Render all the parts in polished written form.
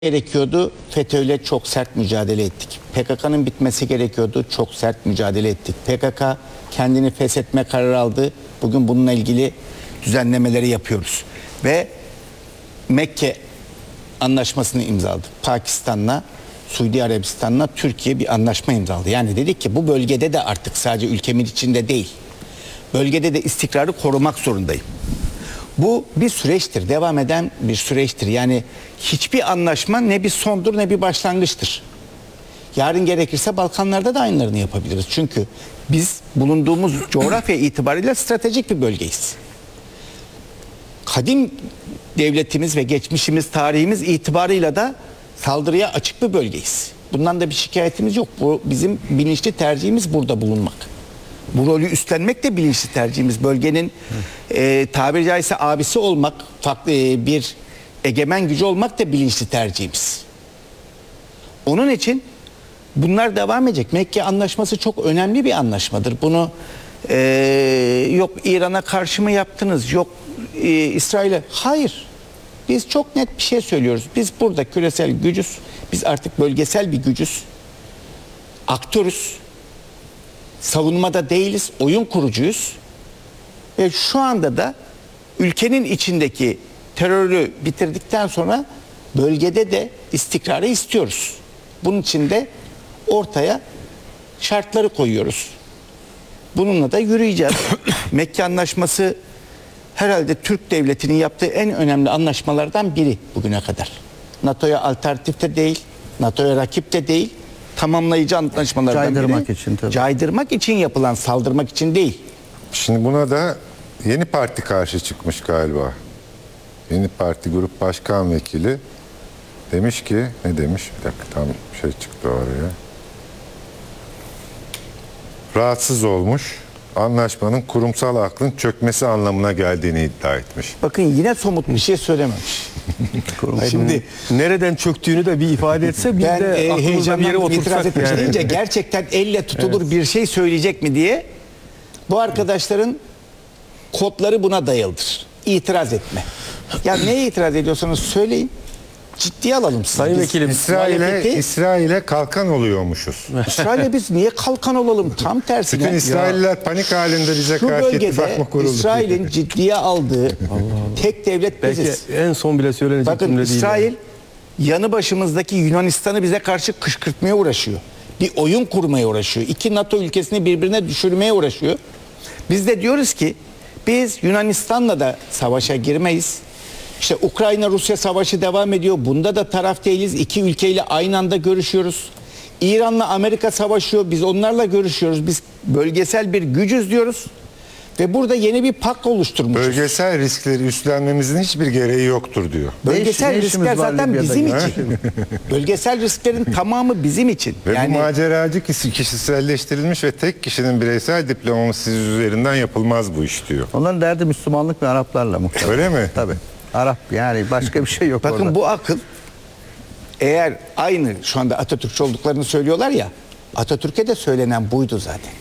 gerekiyordu. FETÖ'yle çok sert mücadele ettik. PKK'nın bitmesi gerekiyordu. Çok sert mücadele ettik. PKK kendini feshetme kararı aldı. Bugün bununla ilgili düzenlemeleri yapıyoruz. Ve Mekke anlaşmasını imzaladı. Pakistan'la, Suudi Arabistan'la Türkiye bir anlaşma imzaladı. Yani dedik ki bu bölgede de artık sadece ülkemin içinde değil, bölgede de istikrarı korumak zorundayım. Bu bir süreçtir, devam eden bir süreçtir. Yani hiçbir anlaşma ne bir sondur ne bir başlangıçtır. Yarın gerekirse Balkanlarda da aynılarını yapabiliriz. Çünkü biz bulunduğumuz coğrafya itibariyle stratejik bir bölgeyiz. Kadim devletimiz ve geçmişimiz, tarihimiz itibarıyla da saldırıya açık bir bölgeyiz. Bundan da bir şikayetimiz yok. Bu bizim bilinçli tercihimiz, burada bulunmak. Bu rolü üstlenmek de bilinçli tercihimiz. Bölgenin tabiri caizse abisi olmak, farklı bir egemen gücü olmak da bilinçli tercihimiz. Onun için bunlar devam edecek. Mekke Anlaşması çok önemli bir anlaşmadır. Bunu yok İran'a karşı mı yaptınız, yok İsrail'e. Hayır. Biz çok net bir şey söylüyoruz. Biz burada küresel gücüz. Biz artık bölgesel bir gücüz. Aktörüz. Savunmada değiliz. Oyun kurucuyuz. Ve şu anda da ülkenin içindeki terörü bitirdikten sonra bölgede de istikrarı istiyoruz. Bunun için de ortaya şartları koyuyoruz. Bununla da yürüyeceğiz. Mekke Anlaşması herhalde Türk Devleti'nin yaptığı en önemli anlaşmalardan biri bugüne kadar. NATO'ya alternatif de değil, NATO'ya rakip de değil, tamamlayıcı anlaşmalardan caydırmak biri. için tabii. Caydırmak için yapılan, saldırmak için değil. Şimdi buna da yeni parti karşı çıkmış galiba. Yeni Parti Grup Başkan Vekili demiş ki, ne demiş? Bir dakika, tam şey çıktı oraya. Rahatsız olmuş, anlaşmanın kurumsal aklın çökmesi anlamına geldiğini iddia etmiş. Bakın yine somut bir şey söylememiş. Şimdi nereden çöktüğünü de bir ifade etse biz Ben de aklımıza bir yere heyecandan itiraz otursak etmiş yani. deyince gerçekten elle tutulur bir şey söyleyecek mi diye bu arkadaşların kodları buna dayalıdır. İtiraz etme. Ya neye itiraz ediyorsanız söyleyin. Ciddiye alalım sizi. Sayın Biz Vekilim, muhalefeti- İsrail'e kalkan oluyormuşuz. İsrail'e biz niye kalkan olalım? Tam tersine. Bütün İsrailliler panik halinde bize Şu karşı ittifak bölgede mı kuruldu? İsrail'in ciddiye aldığı tek devlet Belki biziz. en son bile söylenecek Bakın cümle değil. İsrail yani. yanı başımızdaki Yunanistan'ı bize karşı kışkırtmaya uğraşıyor. Bir oyun kurmaya uğraşıyor. İki NATO ülkesini birbirine düşürmeye uğraşıyor. Biz de diyoruz ki biz Yunanistan'la da savaşa girmeyiz. İşte Ukrayna-Rusya savaşı devam ediyor. Bunda da taraf değiliz. İki ülkeyle aynı anda görüşüyoruz. İran'la Amerika savaşıyor. Biz onlarla görüşüyoruz. Biz bölgesel bir gücüz diyoruz. Ve burada yeni bir pakt oluşturmuşuz. Bölgesel riskleri üstlenmemizin hiçbir gereği yoktur diyor. Bölgesel Ne işimiz riskler var zaten Libya'da bizim ya? için. Bölgesel risklerin tamamı bizim için. Ve Yani bu maceracı kişiselleştirilmiş ve tek kişinin bireysel diploması üzerinden yapılmaz bu iş diyor. Onların derdi Müslümanlık ve Araplarla muhtemelen. Öyle mi? Tabii. Arap yani başka bir şey yok bakın orada. bu akıl eğer aynı şu anda Atatürkçü olduklarını söylüyorlar ya, Atatürk'e de söylenen buydu zaten.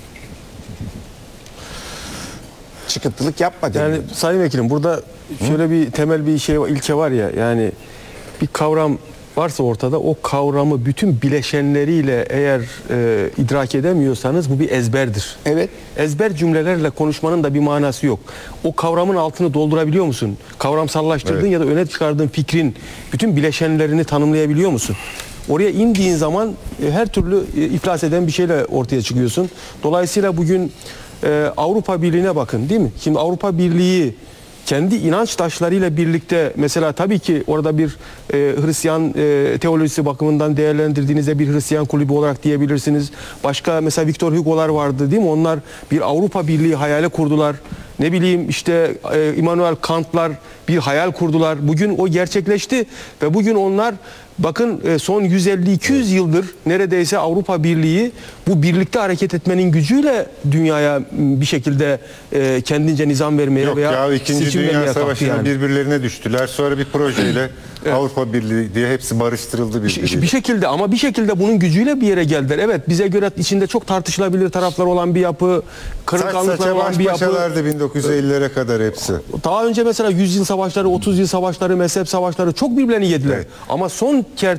Çıkıntılık yapma Yani deniyordu. Sayın Vekilim burada şöyle bir temel bir şey ilke var ya, yani bir kavram varsa ortada, o kavramı bütün bileşenleriyle eğer idrak edemiyorsanız bu bir ezberdir. Evet. Ezber cümlelerle konuşmanın da bir manası yok. O kavramın altını doldurabiliyor musun? Kavramsallaştırdığın Evet. ya da öne çıkardığın fikrin bütün bileşenlerini tanımlayabiliyor musun? Oraya indiğin zaman her türlü iflas eden bir şeyle ortaya çıkıyorsun. Dolayısıyla bugün Avrupa Birliği'ne bakın, değil mi? Şimdi Avrupa Birliği kendi inanç taşlarıyla birlikte, mesela tabii ki orada bir Hristiyan teolojisi bakımından değerlendirdiğinizde bir Hristiyan kulübü olarak diyebilirsiniz. Başka mesela Victor Hugo'lar vardı, değil mi? Onlar bir Avrupa Birliği hayali kurdular. Ne bileyim işte Immanuel Kant'lar bir hayal kurdular. Bugün o gerçekleşti ve bugün onlar bakın son 150-200 yıldır neredeyse Avrupa Birliği bu birlikte hareket etmenin gücüyle dünyaya bir şekilde kendince nizam vermeye Yok veya ya, İkinci seçim Dünya vermeye kalktı Savaşı'nda yani. birbirlerine düştüler. Sonra bir projeyle Avrupa Birliği diye hepsi barıştırıldı birbiriyle. Bir şekilde ama bir şekilde bunun gücüyle bir yere geldiler. Evet, bize göre içinde çok tartışılabilir taraflar olan bir yapı, Saç kırılganlıklar saça olan baş bir yapı. başalardı 1950'lere kadar hepsi. Daha önce mesela 100 yıl savaşları, 30 yıl savaşları, mezhep savaşları çok birbirlerini yediler. Evet. Ama son